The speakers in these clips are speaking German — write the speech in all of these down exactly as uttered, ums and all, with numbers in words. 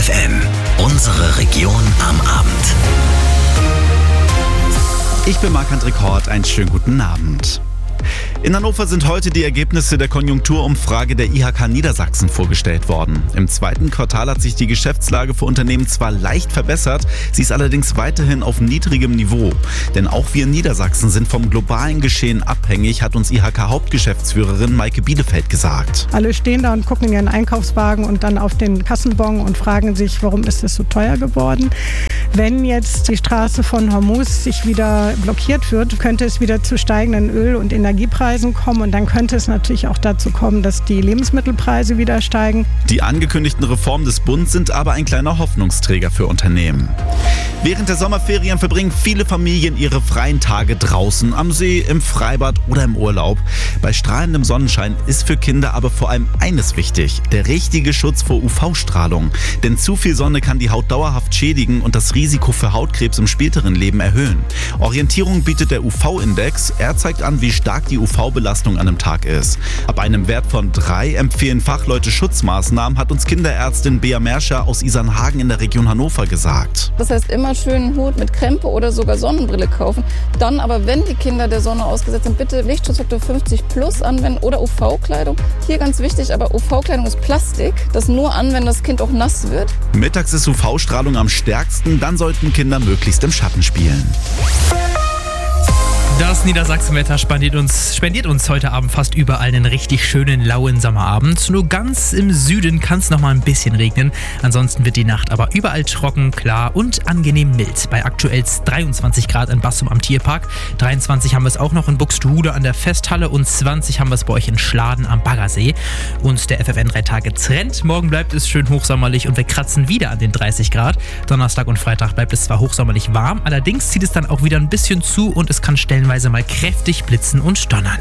F M, unsere Region am Abend. Ich bin Marc-André Kort, einen schönen guten Abend. In Hannover sind heute die Ergebnisse der Konjunkturumfrage der I H K Niedersachsen vorgestellt worden. Im zweiten Quartal hat sich die Geschäftslage für Unternehmen zwar leicht verbessert, sie ist allerdings weiterhin auf niedrigem Niveau. Denn auch wir in Niedersachsen sind vom globalen Geschehen abhängig, hat uns I H K-Hauptgeschäftsführerin Maike Bielefeld gesagt. Alle stehen da und gucken in ihren Einkaufswagen und dann auf den Kassenbon und fragen sich, warum ist es so teuer geworden. Wenn jetzt die Straße von Hormuz sich wieder blockiert wird, könnte es wieder zu steigenden Öl- und Energiepreisen kommen und dann könnte es natürlich auch dazu kommen, dass die Lebensmittelpreise wieder steigen. Die angekündigten Reformen des Bundes sind aber ein kleiner Hoffnungsträger für Unternehmen. Während der Sommerferien verbringen viele Familien ihre freien Tage draußen, am See, im Freibad oder im Urlaub. Bei strahlendem Sonnenschein ist für Kinder aber vor allem eines wichtig: der richtige Schutz vor U V-Strahlung. Denn zu viel Sonne kann die Haut dauerhaft schädigen und das Risiko für Hautkrebs im späteren Leben erhöhen. Orientierung bietet der U V-Index. Er zeigt an, wie stark die U V-Belastung an einem Tag ist. Ab einem Wert von drei empfehlen Fachleute Schutzmaßnahmen, hat uns Kinderärztin Bea Merscher aus Isernhagen in der Region Hannover gesagt. Das heißt, immer schön einen Hut mit Krempe oder sogar Sonnenbrille kaufen. Dann aber, wenn die Kinder der Sonne ausgesetzt sind, bitte Lichtschutzfaktor fünfzig plus anwenden oder U V-Kleidung. Hier ganz wichtig, aber U V-Kleidung ist Plastik. Das nur an, wenn das Kind auch nass wird. Mittags ist U V-Strahlung am stärksten, dann sollten Kinder möglichst im Schatten spielen. Das Niedersachsenwetter spendiert uns, spendiert uns heute Abend fast überall einen richtig schönen, lauen Sommerabend. Nur ganz im Süden kann es noch mal ein bisschen regnen. Ansonsten wird die Nacht aber überall trocken, klar und angenehm mild. Bei aktuell dreiundzwanzig Grad in Bassum am Tierpark. dreiundzwanzig haben wir es auch noch in Buxtehude an der Festhalle und zwanzig haben wir es bei euch in Schladen am Baggersee. Und der F F N drei Tage Trend. Morgen bleibt es schön hochsommerlich und wir kratzen wieder an den dreißig Grad. Donnerstag und Freitag bleibt es zwar hochsommerlich warm, allerdings zieht es dann auch wieder ein bisschen zu und es kann stellenweise mal kräftig blitzen und donnern.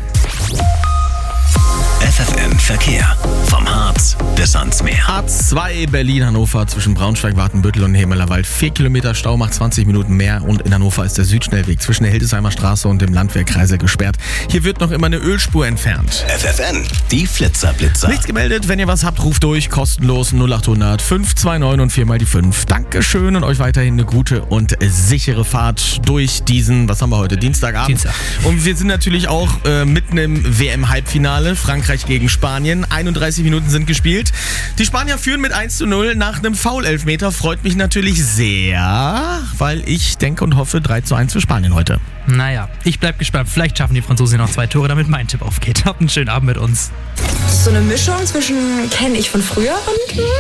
F F M Verkehr. Vom Harz bis ans Meer. A zwei Berlin-Hannover zwischen Braunschweig, Watenbüttel und Hemelerwald. Vier Kilometer Stau macht zwanzig Minuten mehr und in Hannover ist der Südschnellweg zwischen der Hildesheimer Straße und dem Landwehrkreisel gesperrt. Hier wird noch immer eine Ölspur entfernt. F F N, die Flitzerblitzer. Nichts gemeldet, wenn ihr was habt, ruft durch, kostenlos null acht hundert fünf zwei neun und vier mal die fünf. Dankeschön und euch weiterhin eine gute und sichere Fahrt durch diesen, was haben wir heute, Dienstagabend. Dienstag. Und wir sind natürlich auch äh, mitten im W M-Halbfinale, Frankreich gegen Spanien. einunddreißig Minuten sind gespielt. Die Spanier führen mit eins zu null nach einem Foul-Elfmeter. Freut mich natürlich sehr, weil ich denke und hoffe drei zu eins für Spanien heute. Naja, ich bleib gespannt. Vielleicht schaffen die Franzosen noch zwei Tore, damit mein Tipp aufgeht. Habt einen schönen Abend mit uns. So eine Mischung zwischen kenne ich von früher und